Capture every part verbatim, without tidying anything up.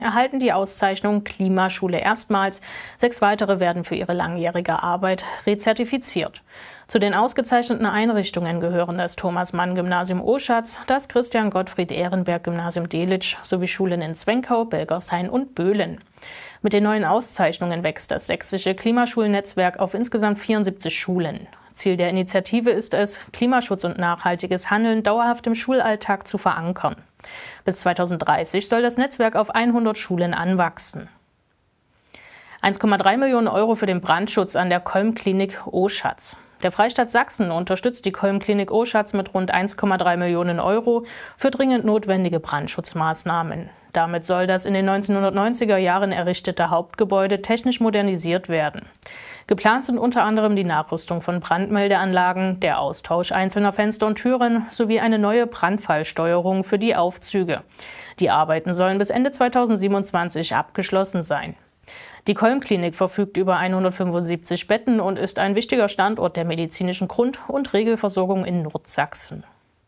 erhalten die Auszeichnung Klimaschule erstmals. Sechs weitere werden für ihre langjährige Arbeit rezertifiziert. Zu den ausgezeichneten Einrichtungen gehören das Thomas-Mann-Gymnasium Oschatz, das Christian-Gottfried-Ehrenberg-Gymnasium Delitzsch sowie Schulen in Zwenkau, Belgershain und Böhlen. Mit den neuen Auszeichnungen wächst das sächsische Klimaschulnetzwerk auf insgesamt vierundsiebzig Schulen. Ziel der Initiative ist es, Klimaschutz und nachhaltiges Handeln dauerhaft im Schulalltag zu verankern. Bis zweitausenddreißig soll das Netzwerk auf hundert Schulen anwachsen. eins Komma drei Millionen Euro für den Brandschutz an der Kolm-Klinik Oschatz. Der Freistaat Sachsen unterstützt die Kolm-Klinik Oschatz mit rund eins Komma drei Millionen Euro für dringend notwendige Brandschutzmaßnahmen. Damit soll das in den neunzehnhundertneunziger Jahren errichtete Hauptgebäude technisch modernisiert werden. Geplant sind unter anderem die Nachrüstung von Brandmeldeanlagen, der Austausch einzelner Fenster und Türen sowie eine neue Brandfallsteuerung für die Aufzüge. Die Arbeiten sollen bis Ende zweitausendsiebenundzwanzig abgeschlossen sein. Die Kolm-Klinik verfügt über hundertfünfundsiebzig Betten und ist ein wichtiger Standort der medizinischen Grund- und Regelversorgung in Nordsachsen.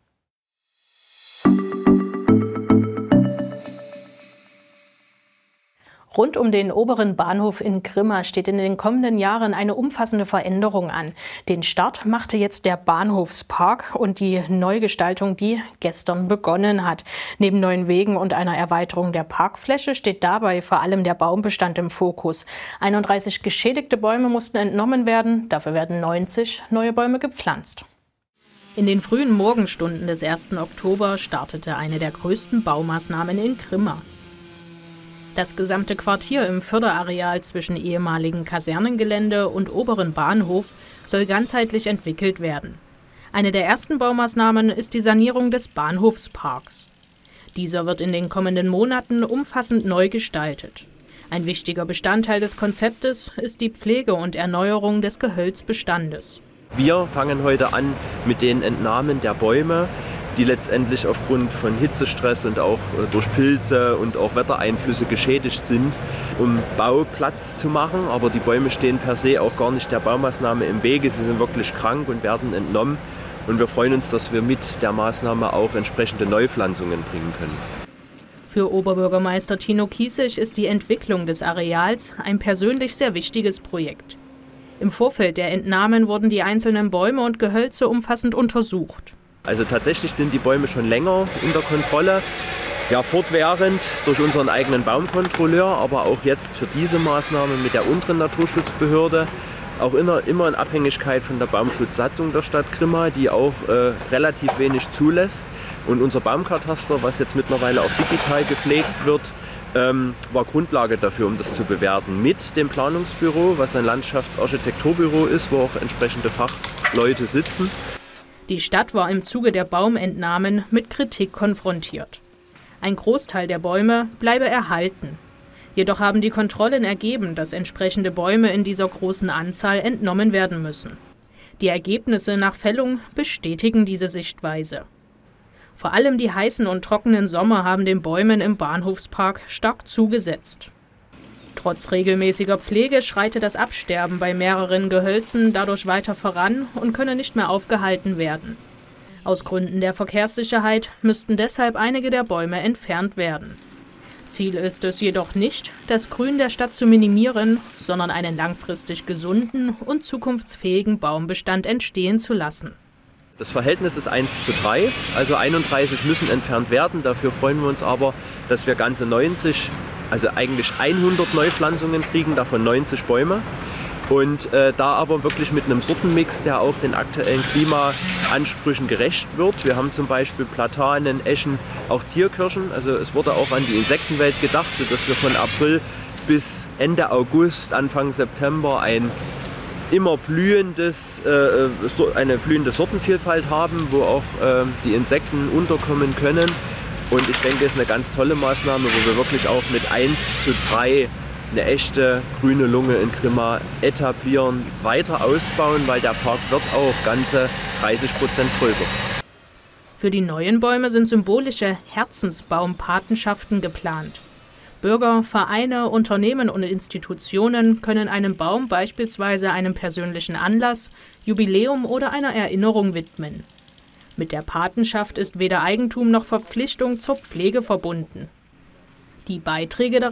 Rund um den oberen Bahnhof in Grimma steht in den kommenden Jahren eine umfassende Veränderung an. Den Start machte jetzt der Bahnhofspark und die Neugestaltung, die gestern begonnen hat. Neben neuen Wegen und einer Erweiterung der Parkfläche steht dabei vor allem der Baumbestand im Fokus. einunddreißig geschädigte Bäume mussten entnommen werden, dafür werden neunzig neue Bäume gepflanzt. In den frühen Morgenstunden des ersten Oktober startete eine der größten Baumaßnahmen in Grimma. Das gesamte Quartier im Förderareal zwischen ehemaligen Kasernengelände und oberen Bahnhof soll ganzheitlich entwickelt werden. Eine der ersten Baumaßnahmen ist die Sanierung des Bahnhofsparks. Dieser wird in den kommenden Monaten umfassend neu gestaltet. Ein wichtiger Bestandteil des Konzeptes ist die Pflege und Erneuerung des Gehölzbestandes. Wir fangen heute an mit den Entnahmen der Bäume, die letztendlich aufgrund von Hitzestress und auch durch Pilze und auch Wettereinflüsse geschädigt sind, um Bauplatz zu machen. Aber die Bäume stehen per se auch gar nicht der Baumaßnahme im Wege. Sie sind wirklich krank und werden entnommen. Und wir freuen uns, dass wir mit der Maßnahme auch entsprechende Neupflanzungen bringen können. Für Oberbürgermeister Tino Kiesig ist die Entwicklung des Areals ein persönlich sehr wichtiges Projekt. Im Vorfeld der Entnahmen wurden die einzelnen Bäume und Gehölze umfassend untersucht. Also tatsächlich sind die Bäume schon länger in der Kontrolle, ja fortwährend durch unseren eigenen Baumkontrolleur, aber auch jetzt für diese Maßnahme mit der unteren Naturschutzbehörde, auch immer, immer in Abhängigkeit von der Baumschutzsatzung der Stadt Grimma, die auch äh, relativ wenig zulässt. Und unser Baumkataster, was jetzt mittlerweile auch digital gepflegt wird, ähm, war Grundlage dafür, um das zu bewerten. Mit dem Planungsbüro, was ein Landschaftsarchitekturbüro ist, wo auch entsprechende Fachleute sitzen. Die Stadt war im Zuge der Baumentnahmen mit Kritik konfrontiert. Ein Großteil der Bäume bleibe erhalten. Jedoch haben die Kontrollen ergeben, dass entsprechende Bäume in dieser großen Anzahl entnommen werden müssen. Die Ergebnisse nach Fällung bestätigen diese Sichtweise. Vor allem die heißen und trockenen Sommer haben den Bäumen im Bahnhofspark stark zugesetzt. Trotz regelmäßiger Pflege schreitet das Absterben bei mehreren Gehölzen dadurch weiter voran und könne nicht mehr aufgehalten werden. Aus Gründen der Verkehrssicherheit müssten deshalb einige der Bäume entfernt werden. Ziel ist es jedoch nicht, das Grün der Stadt zu minimieren, sondern einen langfristig gesunden und zukunftsfähigen Baumbestand entstehen zu lassen. Das Verhältnis ist eins zu drei, also einunddreißig müssen entfernt werden. Dafür freuen wir uns aber, dass wir ganze neunzig, also eigentlich hundert Neupflanzungen kriegen, davon neunzig Bäume. Und äh, da aber wirklich mit einem Sortenmix, der auch den aktuellen Klimaansprüchen gerecht wird. Wir haben zum Beispiel Platanen, Eschen, auch Zierkirschen. Also es wurde auch an die Insektenwelt gedacht, sodass wir von April bis Ende August, Anfang September ein immer blühendes, äh, eine blühende Sortenvielfalt haben, wo auch äh, die Insekten unterkommen können. Und ich denke, es ist eine ganz tolle Maßnahme, wo wir wirklich auch mit eins zu drei eine echte grüne Lunge in Grimma etablieren, weiter ausbauen, weil der Park wird auch ganze dreißig Prozent größer. Für die neuen Bäume sind symbolische Herzensbaumpatenschaften geplant. Bürger, Vereine, Unternehmen und Institutionen können einen Baum beispielsweise einem persönlichen Anlass, Jubiläum oder einer Erinnerung widmen. Mit der Patenschaft ist weder Eigentum noch Verpflichtung zur Pflege verbunden. Die Beiträge